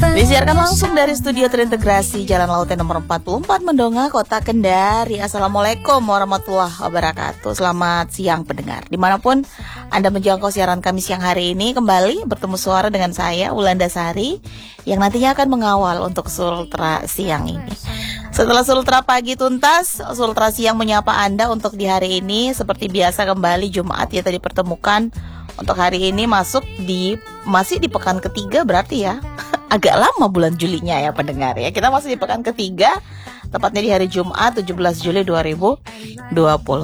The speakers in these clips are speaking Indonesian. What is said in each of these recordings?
Disiarkan langsung dari studio terintegrasi Jalan Lautnya nomor 44 Mendonga, Kota Kendari. Assalamualaikum warahmatullahi wabarakatuh. Selamat siang pendengar, dimanapun Anda menjangkau siaran kami siang hari ini. Kembali bertemu suara dengan saya, Wulandasari, yang nantinya akan mengawal untuk Sultra siang ini. Setelah Sultra pagi tuntas, Sultra siang menyapa Anda untuk di hari ini. Seperti biasa kembali Jumat ya, tadi pertemukan. Untuk hari ini masih di pekan ketiga berarti ya. Agak lama bulan Julinya ya pendengar ya. Kita masih di pekan ketiga, tepatnya di hari Jumat 17 Juli 2026.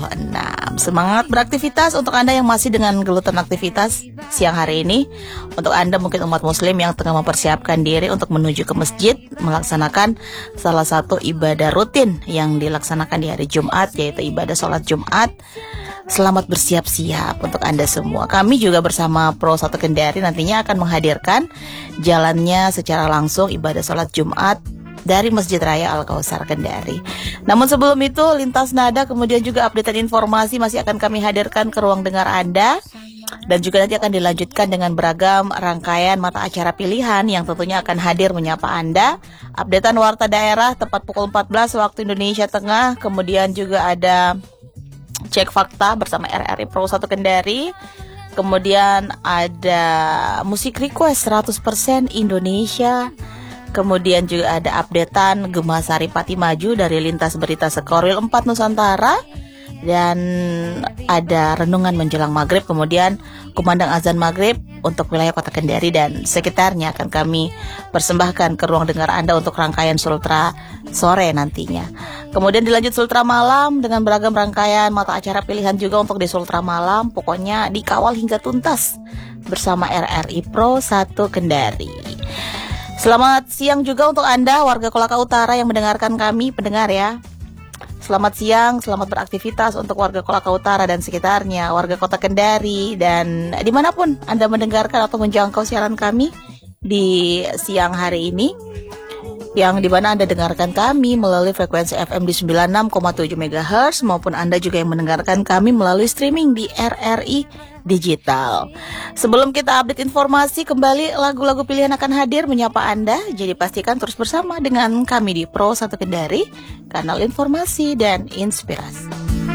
Semangat beraktivitas untuk Anda yang masih dengan gelutan aktivitas siang hari ini. Untuk Anda mungkin umat muslim yang tengah mempersiapkan diri untuk menuju ke masjid, melaksanakan salah satu ibadah rutin yang dilaksanakan di hari Jumat, yaitu ibadah sholat Jumat. Selamat bersiap-siap untuk Anda semua. Kami juga bersama Pro 1 Kendari nantinya akan menghadirkan jalannya secara langsung ibadah sholat Jumat dari Masjid Raya Al-Kausar Kendari. Namun sebelum itu, lintas nada kemudian juga updatean informasi masih akan kami hadirkan ke ruang dengar Anda. Dan juga nanti akan dilanjutkan dengan beragam rangkaian mata acara pilihan yang tentunya akan hadir menyapa Anda. Updatean warta daerah tepat pukul 14 waktu Indonesia Tengah. Kemudian juga ada cek fakta bersama RRI Pro 1 Kendari. Kemudian ada musik request 100% Indonesia. Kemudian juga ada updatean Gema Sari Pati Maju dari Lintas Berita Sekorwil 4 Nusantara. Dan ada renungan menjelang maghrib. Kemudian kumandang azan maghrib untuk wilayah Kota Kendari dan sekitarnya akan kami persembahkan ke ruang dengar Anda untuk rangkaian Sultra sore nantinya. Kemudian dilanjut Sultra malam dengan beragam rangkaian mata acara pilihan juga untuk di Sultra malam. Pokoknya dikawal hingga tuntas bersama RRI Pro 1 Kendari. Selamat siang juga untuk Anda warga Kolaka Utara yang mendengarkan kami, pendengar ya. Selamat siang, selamat beraktivitas untuk warga Kolaka Utara dan sekitarnya, warga Kota Kendari, dan dimanapun Anda mendengarkan atau menjangkau siaran kami di siang hari ini, yang dimana Anda dengarkan kami melalui frekuensi FM di 96,7 MHz, maupun Anda juga yang mendengarkan kami melalui streaming di RRI Digital. Sebelum kita update informasi, kembali lagu-lagu pilihan akan hadir menyapa Anda. Jadi pastikan terus bersama dengan kami di Pro 1 Kendari, kanal informasi dan inspirasi.